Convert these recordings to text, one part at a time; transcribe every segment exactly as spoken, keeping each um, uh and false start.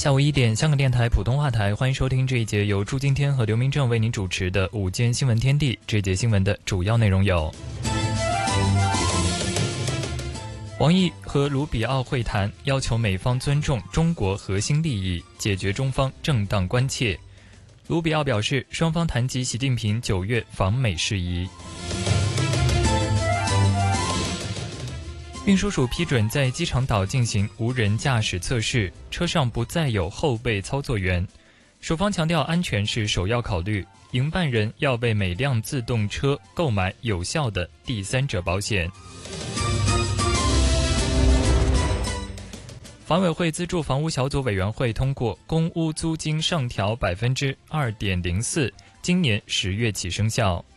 下午一点，香港电台普通话台，欢迎收听这一节由朱金天和刘明正为您主持的午间新闻天地。这一节新闻的主要内容有：王毅和卢比奥会谈，要求美方尊重中国核心利益，解决中方正当关切。卢比奥表示，双方谈及习近平九月访美事宜。运输署批准在机场岛进行无人驾驶测试，车上不再有后备操作员。署方强调，安全是首要考虑，营办人要为每辆自动车购买有效的第三者保险。房委会资助房屋小组委员会通过公屋租金上调百分之二点零四，今年十月起生效。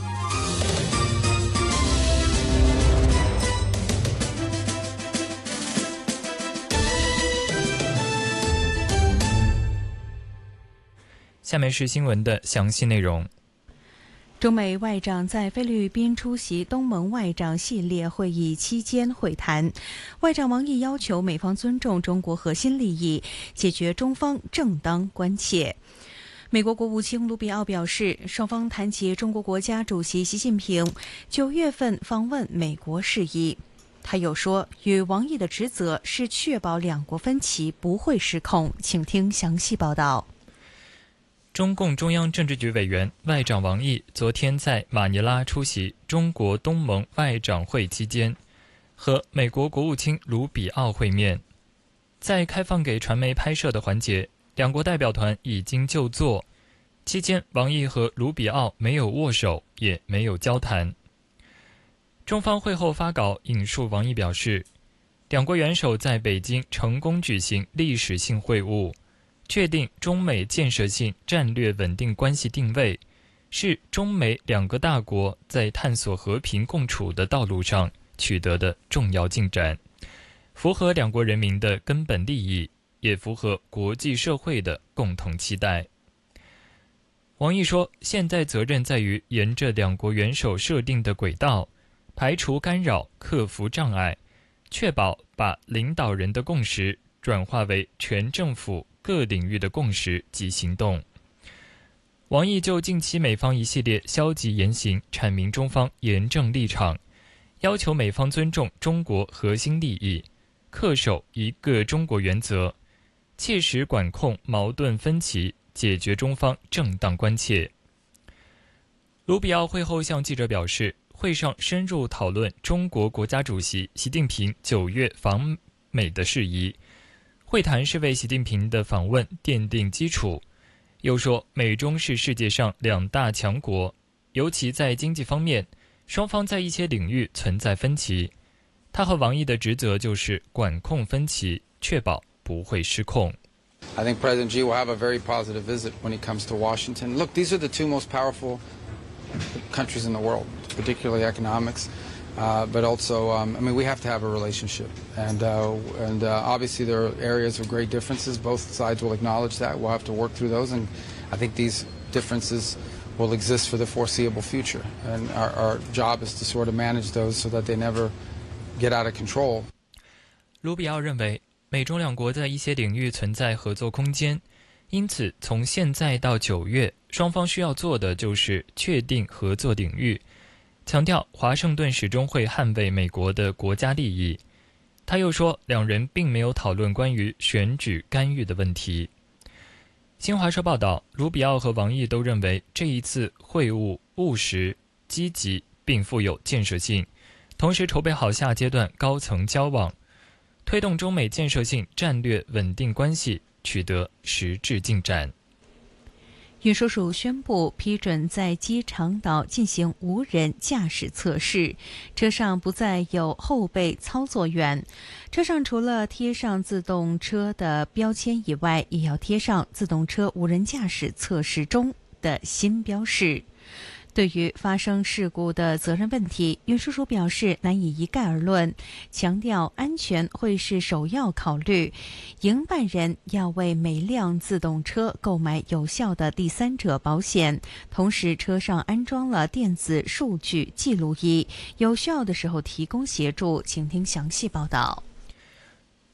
下面是新闻的详细内容。 中美外长在菲律宾出席东盟外长系列会议期间会谈，外长王毅要求美方尊重中国核心利益，解决中方正当关切。美国国务卿卢比奥表示，双方谈及中国国家主席习近平九月份访问美国事宜。他又说，与王毅的职责是确保两国分歧不会失控。请听详细报道。 中共中央政治局委员、外长王毅昨天在马尼拉出席中国东盟外长会期间，和美国国务卿卢比奥会面。在开放给传媒拍摄的环节，两国代表团已经就座。期间，王毅和卢比奥没有握手，也没有交谈。中方会后发稿引述王毅表示，两国元首在北京成功举行历史性会晤，确定中美建设性战略稳定关系定位，是中美两个大国在探索和平共处的道路上取得的重要进展，符合两国人民的根本利益，也符合国际社会的共同期待。王毅说，现在责任在于沿着两国元首设定的轨道，排除干扰，克服障碍，确保把领导人的共识转化为全政府各领域的共识及行动。王毅就近期美方一系列消极言行阐明中方严正立场，要求美方尊重中国核心利益，恪守一个中国原则，切实管控矛盾分歧，解决中方正当关切。卢比奥会后向记者表示，会上深入讨论中国国家主席习近平九月访美的事宜，会谈是为习近平的访问奠定基础。又说，美中是世界上两大强国，尤其在经济方面，双方在一些领域存在分歧。他和王毅的职责就是管控分歧，确保不会失控。 I think President Xi will have a very positive visit when he comes to Washington. Look, these are the two most powerful countries in the world, particularly economics. Uh, but also, um, I mean, we have to have a relationship, and uh, and uh, obviously there are areas of great differences. Both sides will acknowledge that. We'll have to work through those, and I think these differences will exist for the foreseeable future. And our, our job is to sort of manage those so that they never get out of control. 卢比奥认为，美中两国在一些领域存在合作空间，因此从现在到九月，双方需要做的就是确定合作领域。强调华盛顿始终会捍卫美国的国家利益。他又说，两人并没有讨论关于选举干预的问题。新华社报道，卢比奥和王毅都认为这一次会晤务实、积极并富有建设性，同时筹备好下阶段高层交往，推动中美建设性战略稳定关系取得实质进展。 运输署宣布批准在机场岛进行无人驾驶测试，车上不再有后备操作员，车上除了贴上自动车的标签以外，也要贴上自动车无人驾驶测试中的新标示。对于发生事故的责任问题，运输署表示难以一概而论，强调安全会是首要考虑，营办人要为每辆自动车购买有效的第三者保险，同时车上安装了电子数据记录仪，有需要的时候提供协助。请听详细报道。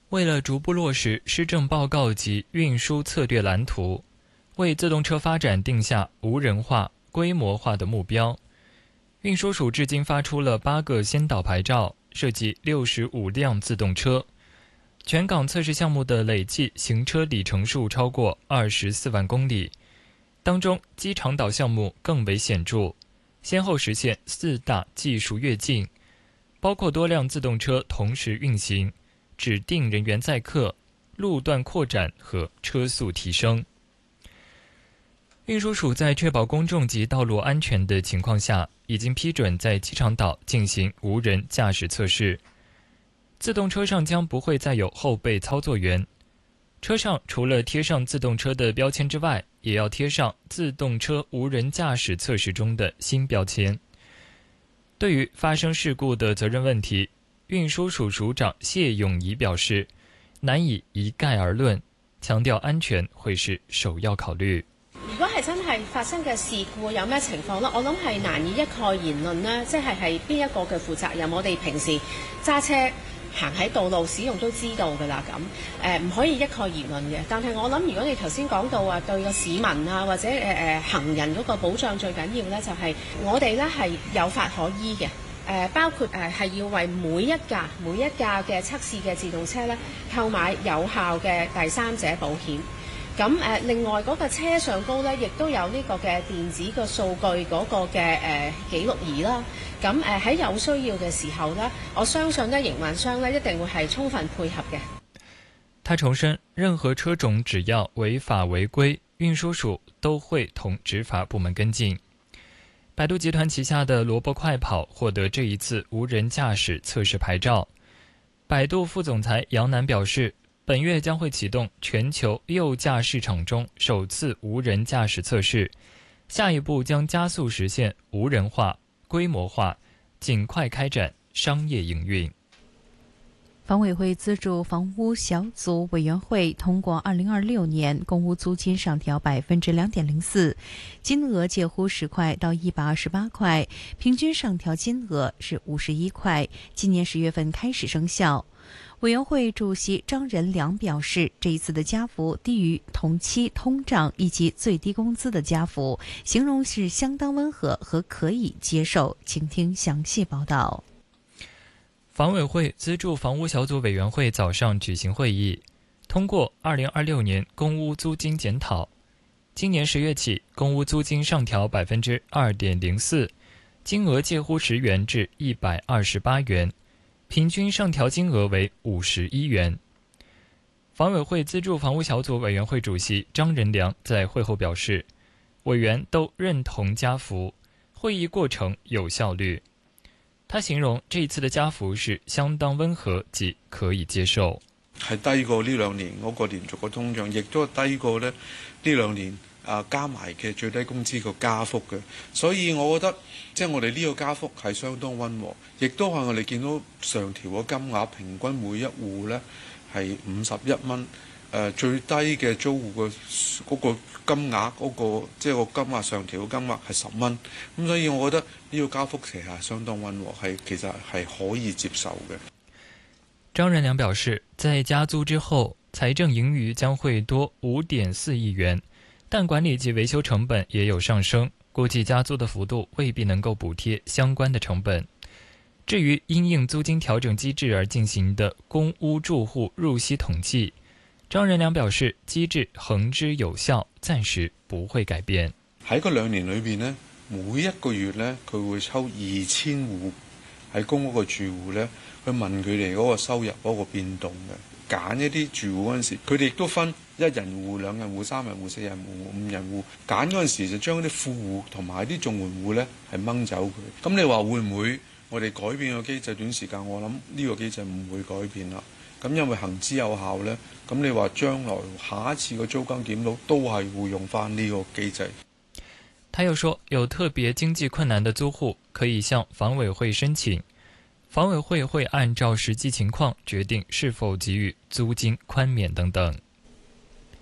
为了逐步落实施政报告及运输策略蓝图，为自动车发展定下无人化、规模化的目标，运输署至今发出了八个先导牌照，涉及六十五辆自动车。全港测试项目的累计行车里程数超过二十四万公里，当中机场岛项目更为显著，先后实现四大技术跃进，包括多辆自动车同时运行、指定人员载客、路段扩展和车速提升。运输署在确保公众及道路安全的情况下，已经批准在机场岛进行无人驾驶测试。自动车上将不会再有后备操作员，车上除了贴上自动车的标签之外，也要贴上自动车无人驾驶测试中的新标签。对于发生事故的责任问題，運輸署署長謝永儀表示，難以一概而論，強調安全會是首要考慮。 如果係真係發生嘅事故有咩情況呢？我諗係難以一概而論呢，即係係邊一個嘅負責任，我哋平時揸車行喺道路使用都知道㗎啦，咁誒唔可以一概而論嘅。但係我諗，如果你頭先講到話對個市民啊或者誒誒、呃、行人嗰個保障最緊要呢，就係、是、我哋呢係有法可依嘅。誒包括誒係要為每一架每一架嘅測試嘅自動車咧購買有效嘅第三者保險。咁誒另外嗰個車上高咧，亦都有呢個嘅電子嘅數據嗰個嘅誒記錄儀啦。咁誒喺有需要嘅時候咧，我相信咧營運商咧一定會係充分配合嘅。 他重申，任何車種只要違法違規，運輸署都會同執法部門跟進。百度集團旗下的蘿蔔快跑獲得這一次無人駕駛測試牌照。百度副總裁楊楠表示，本月將會啟動全球右駕市場中首次無人駕駛測試，下一步將加速實現無人化、規模化，盡快開展商業營運。 房委會資助房屋小組委員會通過二零二六年公屋租金上調百分之兩點零四，金額介乎十塊到一百二十八塊，平均上調金額是五十一塊，今年十月份開始生效。委員會主席張仁良表示，這一次的加幅低於同期通脹以及最低工資的加幅，形容是相當溫和和可以接受。請聽詳細報道。 房委會資助房屋小組委員會早上舉行會議，通過二零二六年公屋租金檢討。今年十月起，公屋租金上調百分之二點零四，金額介乎十元至一百二十八元，平均上調金額為五十一元。房委會資助房屋小組委員會主席張仁良在會後表示，委員都認同加幅，會議過程有效率。他形容這一次的加幅是相當溫和及可以接受， 係低過呢兩年嗰個連續嘅通脹，亦都係低過咧呢兩年啊加埋嘅最低工資個加幅嘅，所以我覺得即係我哋呢個加幅係相當溫和，亦都係我哋見到上調嘅金額平均每一戶咧係五十一蚊。誒最低嘅租戶嘅嗰個金額嗰個即係個金額上調嘅金額係十蚊，咁所以我覺得呢個加幅其實係相當溫和，係其實係可以接受嘅。 張仁良表示，在加租之後，財政盈餘將會多五點四億元，但管理及維修成本也有上升，估計加租的幅度未必能夠補貼相關的成本。至於因應租金調整機制而進行的公屋住戶入息統計，張仁良表示，機制行之有效，暫時不會改變。 喺嗰兩年裏邊呢，每一個月呢，佢會抽二千戶喺公屋嘅住戶呢，去問佢哋嗰個收入嗰個變動嘅，揀一啲住戶嗰陣時，佢哋亦都分一人戶、兩人戶、三人戶、四人戶、五人戶，揀嗰陣時就將啲富戶同埋啲綜援戶呢係掹走佢。咁你話會唔會我哋改變個機制？短時間我諗呢個機制唔會改變啦。咁因為行之有效呢，咁你話將來下一次個租金檢討都係會用翻呢個機制。 他又說，有特別經濟困難的租戶可以向房委會申請，房委會會按照實際情況決定是否給予租金寬免等等。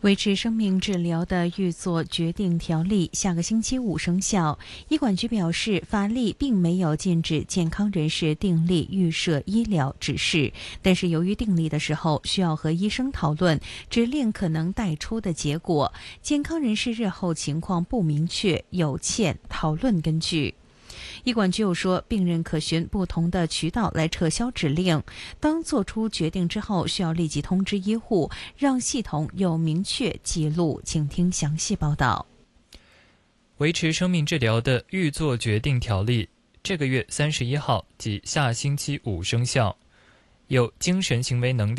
维持生命治疗的预作决定条例下个星期五生效。医管局表示，法例并没有禁止健康人士订立预设医疗指示，但是由于订立的时候需要和医生讨论指令可能带出的结果，健康人士日后情况不明确，有欠讨论根据。医管局又说，病人可循不同的渠道来撤销指令，当做出决定之后，需要立即通知医护，让系统有明确记录。请听详细报道。 维持生命治疗的预作决定条例这个月三十一号即下星期五生效，有精神行为能力